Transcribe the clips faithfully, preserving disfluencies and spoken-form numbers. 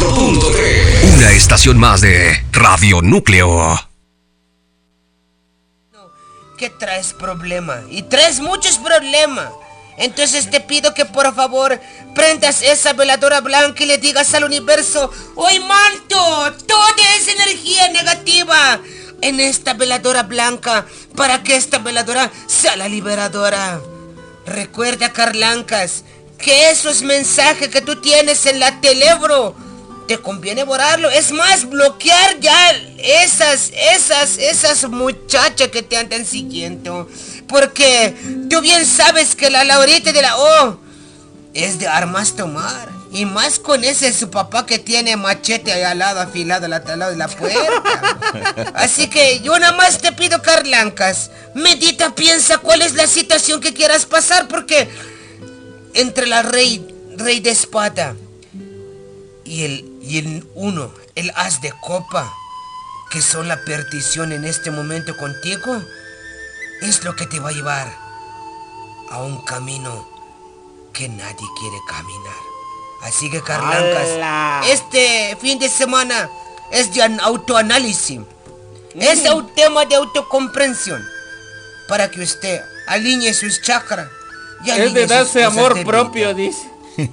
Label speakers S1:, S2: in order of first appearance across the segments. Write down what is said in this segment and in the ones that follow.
S1: cuatro punto tres. Una estación más de Radio Núcleo.
S2: Que traes problema. Y traes muchos problemas. Entonces te pido que por favor prendas esa veladora blanca y le digas al universo: hoy manto toda esa energía negativa en esta veladora blanca para que esta veladora sea la liberadora. Recuerda, Carlancas, que esos mensajes que tú tienes en la telebro te conviene borrarlo. Es más, bloquear ya esas, esas, esas muchachas que te andan siguiendo. Porque tú bien sabes que la Laurita de la O es de armas tomar. Y más con ese su papá que tiene machete ahí al lado, afilado al otro lado de la puerta. Así que yo nada más te pido, Carlancas, medita, piensa cuál es la situación que quieras pasar. Porque entre la rey, rey de espada y el, y el uno, el as de copa, que son la perdición en este momento contigo, es lo que te va a llevar a un camino que nadie quiere caminar. Así que, Carlancas, ¡hala! Este fin de semana es de autoanálisis. Mm. Es un tema de autocomprensión. Para que usted alinee sus chakras.
S3: Es de darse amor propio, dice.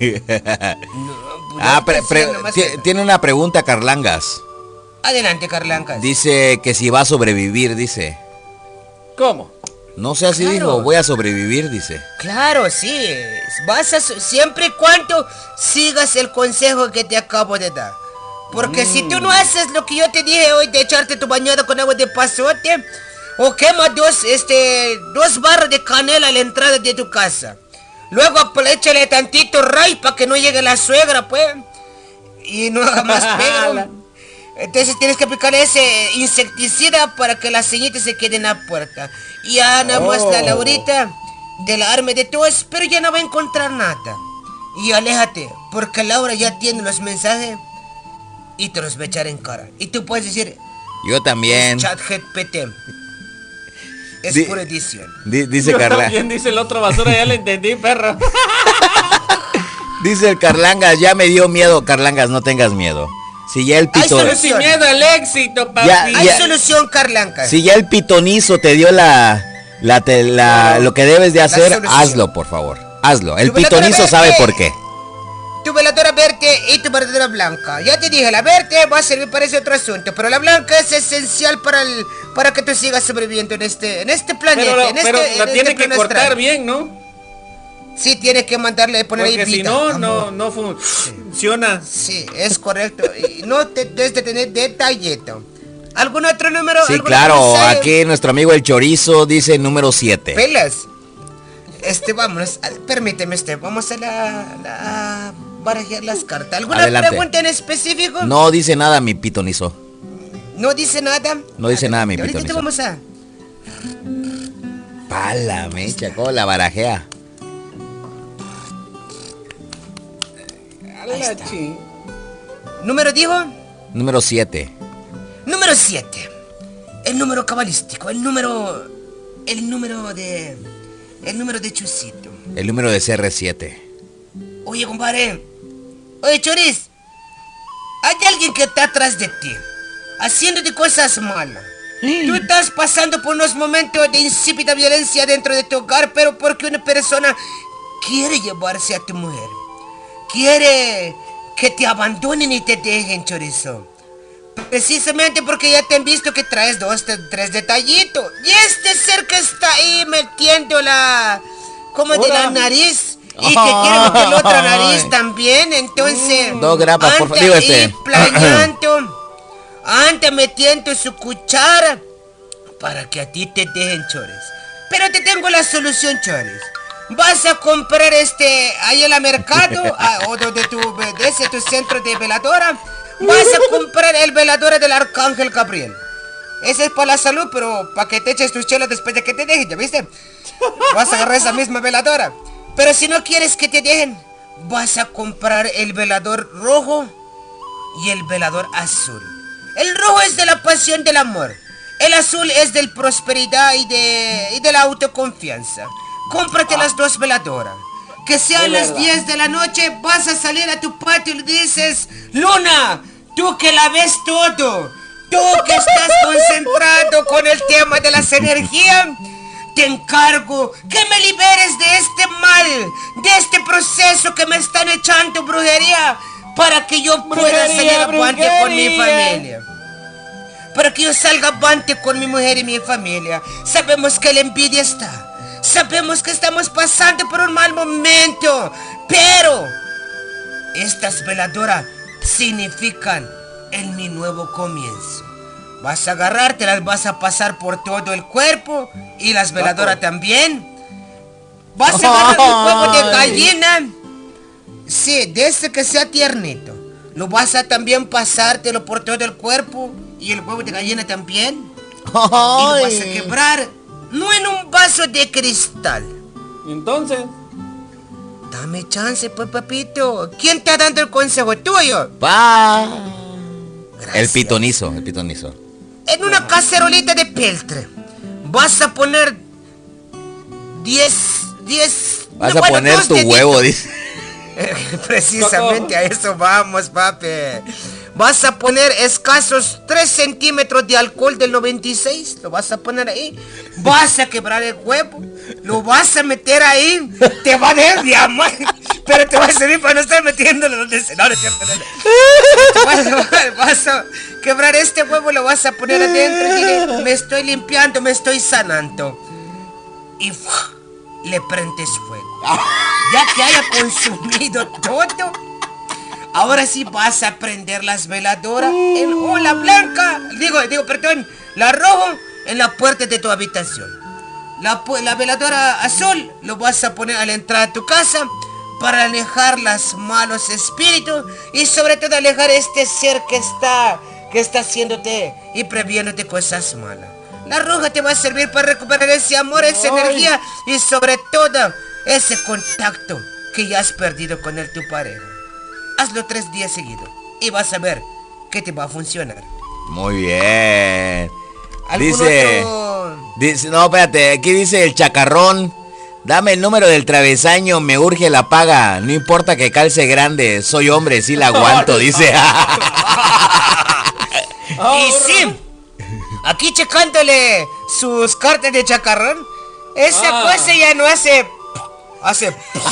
S4: no, ah, pre, pre, t- tiene una pregunta, Carlangas.
S2: Adelante, Carlancas.
S4: Dice que si va a sobrevivir, dice.
S3: ¿Cómo?
S4: No sé, así claro. Dijo, voy a sobrevivir, dice.
S2: Claro, sí. Vas a siempre y cuando sigas el consejo que te acabo de dar. Porque mm. si tú no haces lo que yo te dije hoy de echarte tu bañado con agua de pasote, o quema dos, este, dos barras de canela a la entrada de tu casa. Luego pues, échale tantito ray para que no llegue la suegra, pues. Y no haga más pego. Entonces tienes que aplicar ese insecticida para que las señitas se queden a la puerta. Y ya nada más oh. la Laurita de la arma de todos, pero ya no va a encontrar nada. Y aléjate, porque Laura ya tiene los mensajes y te los va a echar en cara. Y tú puedes decir:
S4: yo también.
S2: Chat G P T. Es di, pura edición.
S4: Di, dice
S3: yo
S4: Carla.
S3: También dice el otro basura, ya lo entendí, perro.
S4: Dice el Carlangas, ya me dio miedo. Carlangas, no tengas miedo. Si ya el pitón...
S3: Hay sin miedo al éxito, papi.
S2: Ya, ya, hay solución, Carlancas.
S4: Si ya el pitonizo te dio la... la, te, la no, lo que debes de hacer, hazlo, por favor. Hazlo. El pitonizo sabe por qué.
S2: Tu veladora verde y tu veladora blanca. Ya te dije, la verde va a servir para ese otro asunto, pero la blanca es esencial para el para que tú sigas sobreviviendo en este en este planeta.
S3: Pero,
S2: en
S3: pero
S2: este,
S3: la
S2: en
S3: tiene
S2: este
S3: que cortar astral. Bien, ¿no?
S2: Sí, tiene que mandarle poner
S3: porque
S2: ahí vida.
S3: Porque si no, no, no funciona.
S2: Sí, es correcto. Y no te debes de tener detallito. ¿Algún otro número?
S4: Sí, claro. Aquí nuestro amigo el Chorizo dice número siete.
S2: Pelas. Este, vámonos. Permíteme, este. Vamos a la... la barajear las cartas. ¿Alguna Adelante. Pregunta en específico?
S4: No dice nada mi pitonizo.
S2: ¿No dice nada?
S4: No dice a nada mi pitonizo.
S2: Ahorita vamos a...
S4: Pala, mecha, ¿cómo la barajea?
S2: ¿Número dijo?
S4: Número siete.
S2: Número siete. El número cabalístico. El número... El número de... El número de Chusito.
S4: El número de C R siete.
S2: Oye, compadre. Oye, Choriz. Hay alguien que está atrás de ti, haciéndote cosas malas. Sí. Tú estás pasando por unos momentos de insípida violencia dentro de tu hogar, pero porque una persona quiere llevarse a tu mujer. Quiere que te abandonen y te dejen, Chorizo. Precisamente porque ya te han visto que traes dos, tres detallitos. Y este ser que está ahí metiendo la... como de la nariz. Y que quiere meter la otra nariz también. Entonces...
S4: Mm. Dos grapas, por favor. Digo este.
S2: Planeando, anda metiendo su cuchara para que a ti te dejen, Chores. Pero te tengo la solución, Chores. Vas a comprar este... ahí en el mercado, a, o de tu, de ese tu centro de veladora. Vas a comprar el velador del Arcángel Gabriel. Ese es para la salud, pero para que te eches tus chelas después de que te dejen, ¿ya viste? Vas a agarrar esa misma veladora. Pero si no quieres que te dejen, vas a comprar el velador rojo y el velador azul. El rojo es de la pasión del amor. El azul es de la prosperidad y de, y de la autoconfianza. Cómprate las dos veladoras. que sean las diez de la noche, vas a salir a tu patio y le dices, Luna, tú que la ves todo, tú que estás concentrado con el tema de las energías, te encargo que me liberes de este mal, de este proceso que me están echando brujería, para que yo pueda salir avante con mi familia. Para que yo salga avante con mi mujer y mi familia. Sabemos que la envidia está. Sabemos que estamos pasando por un mal momento. Pero estas veladoras significan en mi nuevo comienzo. Vas a agarrarte, las vas a pasar por todo el cuerpo. Y las veladoras también. Vas a agarrar un huevo de gallina. Sí, de ese que sea tiernito. Lo vas a también pasártelo por todo el cuerpo. Y el huevo de gallina también. Y lo vas a quebrar. No en un vaso de cristal.
S3: Entonces,
S2: dame chance, pues, papito. ¿Quién está dando el consejo tuyo?
S4: Pa.
S2: Gracias.
S4: El pitonizo, el pitonizo.
S2: En una cacerolita de peltre vas a poner diez, diez...
S4: Vas
S2: no,
S4: a
S2: bueno,
S4: poner
S2: dos
S4: tu
S2: deditos.
S4: huevo, dice.
S2: Precisamente a eso vamos, papi. Vas a poner escasos tres centímetros de alcohol del noventa y seis. Lo vas a poner ahí. Vas a quebrar el huevo. Lo vas a meter ahí. Te va a dar diamante. Pero te va a servir para no estar metiéndolo donde se... No, no, no, no. Vas, a, vas a quebrar este huevo. Lo vas a poner adentro. Y dile, me estoy limpiando, me estoy sanando. Y ¡fua! Le prendes fuego. Ya que haya consumido todo, ahora sí vas a prender las veladoras en ola blanca. Digo, digo, perdón, la rojo en la puerta de tu habitación. La, la veladora azul lo vas a poner a la entrada de tu casa para alejar los malos espíritus y sobre todo alejar este ser que está, que está haciéndote y previéndote cosas malas. La roja te va a servir para recuperar ese amor, esa Ay. energía y sobre todo ese contacto que ya has perdido con él, tu pareja. Hazlo tres días seguidos y vas a ver que te va a funcionar.
S4: Muy bien.
S2: Dice,
S4: otro? dice, no, espérate, aquí dice el chacarrón. Dame el número del travesaño, me urge la paga. No importa que calce grande, soy hombre, sí la aguanto, dice.
S2: Y sí, aquí checándole sus cartas de chacarrón, esa ah. cosa ya no hace... Hace...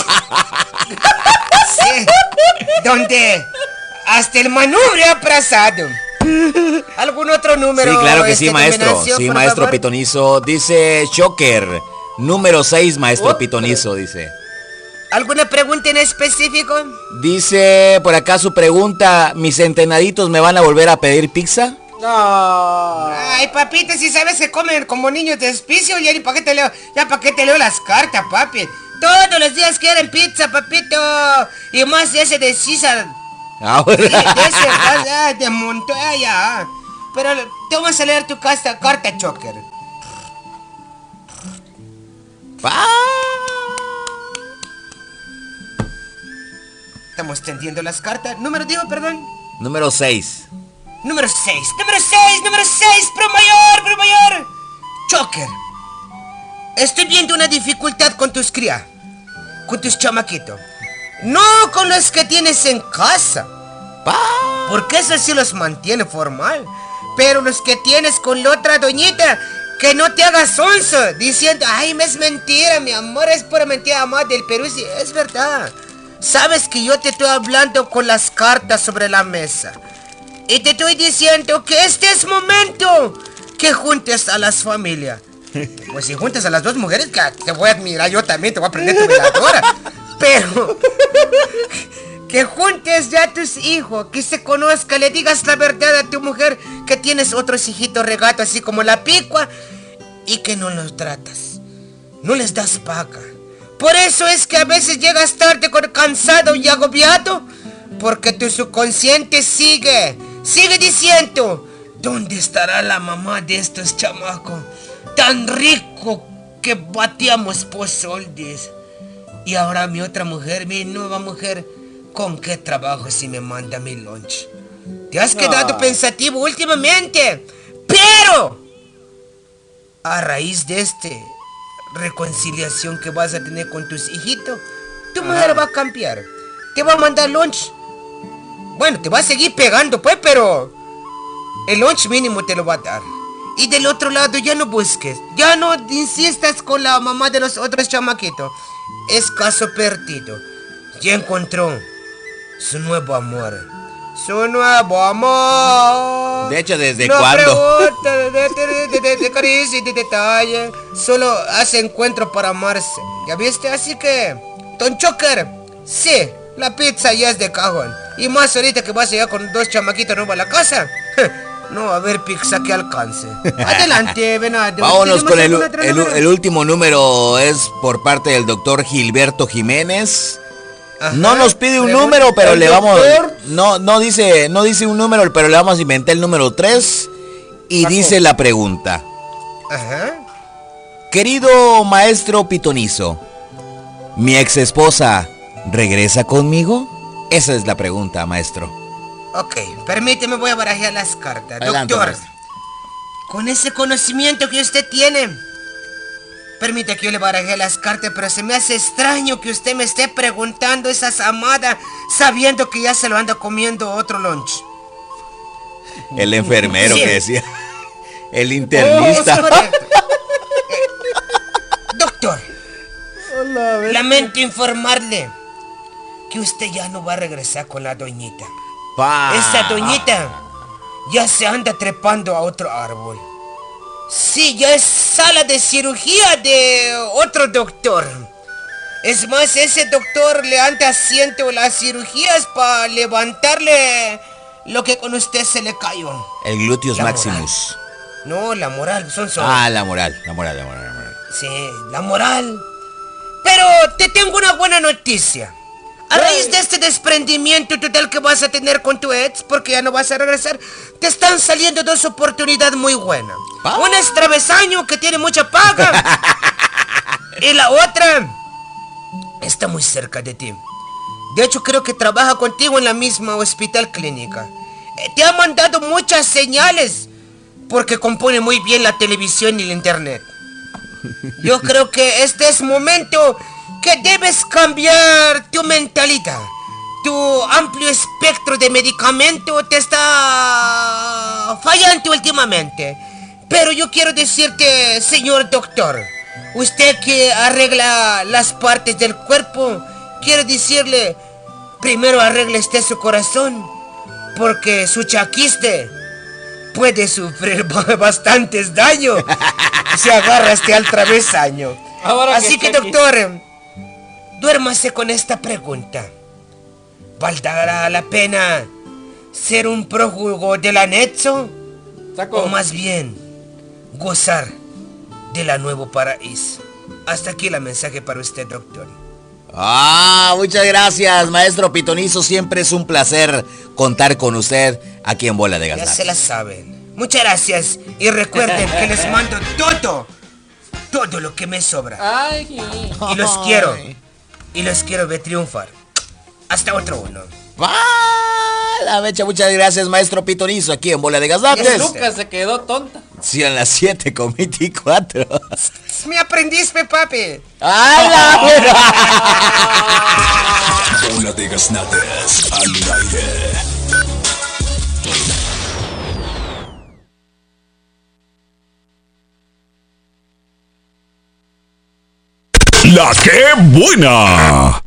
S2: sí, donde hasta el manubrio ha pasado. ¿Algún otro número?
S4: Sí, claro que sí, maestro. Sí, maestro favor? Pitonizo. Dice Shocker, número seis, maestro ¿Otra? Pitonizo, dice.
S2: ¿Alguna pregunta en específico?
S4: Dice por acá su pregunta, ¿mis entenaditos me van a volver a pedir pizza?
S2: No. Ay, papito, si sabes que comen como niños de hospicio, ya para qué te leo, ya para qué te leo las cartas, papi. Todos los días quieren pizza, papito. Y más ese de César.
S4: Ahora.
S2: Sí, de ese, ah, de Montoya. Pero te vamos a leer tu carta, carta Choker.
S4: Ah.
S2: Estamos tendiendo las cartas. Número, digo, perdón.
S4: Número seis.
S2: Número seis, número seis, número seis, pro mayor, pro mayor. Choker. Estoy viendo una dificultad con tus crías, con tus chamaquitos. No con los que tienes en casa,
S4: pa.
S2: porque eso sí los mantiene formal. Pero los que tienes con la otra doñita, que no te hagas onzo, diciendo, ay, me es mentira, mi amor, es pura mentira, amor del Perú. Sí, es verdad. Sabes que yo te estoy hablando con las cartas sobre la mesa. Y te estoy diciendo que este es momento que juntes a las familias. Pues si juntas a las dos mujeres, que te voy a admirar yo también, te voy a prender tu veladora. Pero que juntes ya a tus hijos, que se conozca, le digas la verdad a tu mujer que tienes otros hijitos regatos así como la picua y que no los tratas, no les das paga. Por eso es que a veces llegas tarde con cansado y agobiado, porque tu subconsciente sigue, sigue diciendo, ¿dónde estará la mamá de estos chamacos? Tan rico que batíamos pozoldes. Y ahora mi otra mujer, mi nueva mujer, ¿con qué trabajo si me manda mi lunch? Te has quedado ah. pensativo últimamente. Pero a raíz de este reconciliación que vas a tener con tus hijitos, tu mujer va a cambiar. Te va a mandar lunch. Bueno, te va a seguir pegando, pues, pero el lunch mínimo te lo va a dar. Y del otro lado, ya no busques. Ya no insistas con la mamá de los otros chamaquitos. Es caso perdido. Ya encontró su nuevo amor. Su nuevo amor.
S4: De hecho, ¿desde
S2: no
S4: cuándo?
S2: Pregunta, de, de, de, de, de, de caricia y de detalle. Solo hace encuentro para amarse. ¿Ya viste? Así que, Don Choker, sí, la pizza ya es de cajón. Y más ahorita que vas allá con dos chamaquitos nuevos a la casa. No va a haber pizza que alcance. Adelante, venado.
S4: Vámonos con el, el, el último número. Es por parte del doctor Gilberto Jiménez. Ajá, no nos pide un número, pero le vamos. No, no dice, no dice un número, pero le vamos a inventar el número tres. Y Paco. Dice la pregunta. Ajá. Querido maestro pitonizo, ¿mi ex esposa regresa conmigo? Esa es la pregunta, maestro.
S2: Ok, permíteme, voy a barajear las cartas. Adelante, doctor, maestro. Con ese conocimiento que usted tiene, permite que yo le baraje las cartas, pero se me hace extraño que usted me esté preguntando esas amadas sabiendo que ya se lo anda comiendo otro lunch.
S4: El enfermero sí. Que decía. El internista.
S2: Oh, eh, doctor, hola, lamento informarle que usted ya no va a regresar con la doñita. Pa. Esa doñita ya se anda trepando a otro árbol. Sí, ya es sala de cirugía de otro doctor. Es más, ese doctor le anda haciendo las cirugías para levantarle lo que con usted se le cayó.
S4: El gluteus maximus.
S2: Moral. No, la moral, son solo.
S4: Ah, la moral, la moral, la moral, la moral.
S2: Sí, la moral. Pero te tengo una buena noticia. A raíz de este desprendimiento total que vas a tener con tu ex, porque ya no vas a regresar, te están saliendo dos oportunidades muy buenas. ¿Ah? Una es travesaño, que tiene mucha paga. Y la otra está muy cerca de ti. De hecho, creo que trabaja contigo en la misma hospital clínica. Eh, te ha mandado muchas señales, porque compone muy bien la televisión y el internet. Yo creo que este es momento que debes cambiar tu mentalidad. Tu amplio espectro de medicamento te está fallando últimamente. Pero yo quiero decirte, señor doctor, usted que arregla las partes del cuerpo, quiero decirle, primero arregle este su corazón, porque su chaquiste puede sufrir bastantes daños si agarraste al travesaño. Así que, que doctor, duérmase con esta pregunta. ¿Valdrá la pena ser un prófugo del anexo? Saco. O más bien, gozar de la nuevo paraíso. Hasta aquí el mensaje para usted, doctor.
S4: Ah, muchas gracias, maestro pitonizo. Siempre es un placer contar con usted aquí en Bola de Gaznate.
S2: Ya se la saben. Muchas gracias. Y recuerden que les mando todo, todo lo que me sobra. Ay. Y los quiero. Y los quiero ver triunfar. Hasta otro uno.
S4: ¡Ah! La mecha, muchas gracias, maestro pitonizo, aquí en Bola de Gaznate.
S3: Lucas se quedó tonta.
S4: Sí, a las siete con veinticuatro.
S2: Me aprendiste, papi.
S4: ¡Ay,
S1: la Bola de Gaznate al aire. La que buena.